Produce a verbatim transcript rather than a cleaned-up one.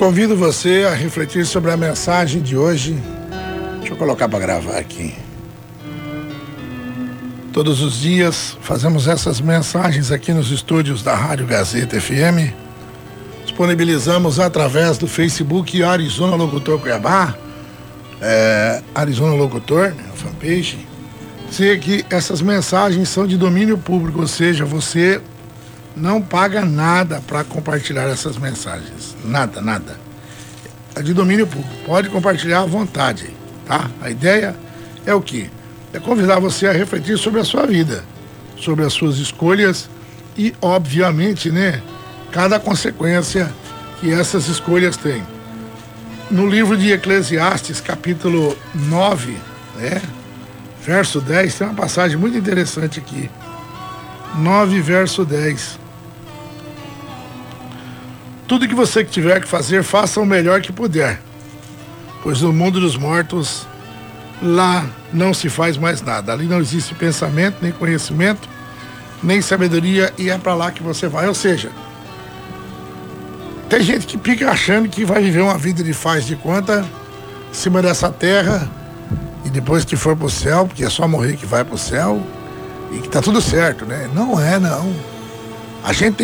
convido você a refletir sobre a mensagem de hoje. Deixa eu colocar para gravar aqui. Todos os dias fazemos essas mensagens aqui nos estúdios da Rádio Gazeta F M. Disponibilizamos através do Facebook Arizona Locutor Cuiabá, é, Arizona Locutor, né, a fanpage. Dizer que essas mensagens são de domínio público, ou seja, você não paga nada para compartilhar essas mensagens. Nada, nada. É de domínio público. Pode compartilhar à vontade, tá? A ideia é o quê? É convidar você a refletir sobre a sua vida, sobre as suas escolhas e, obviamente, né, cada consequência que essas escolhas têm. No livro de Eclesiastes, capítulo nove, né, verso dez, tem uma passagem muito interessante aqui. nove, verso dez. Tudo que você tiver que fazer, faça o melhor que puder, pois no mundo dos mortos, lá não se faz mais nada. Ali não existe pensamento, nem conhecimento, nem sabedoria, e é para lá que você vai. Ou seja, tem gente que fica achando que vai viver uma vida de faz de conta em cima dessa terra, e depois que for pro céu, porque é só morrer que vai pro céu, e que tá tudo certo, né? Não é, não. A gente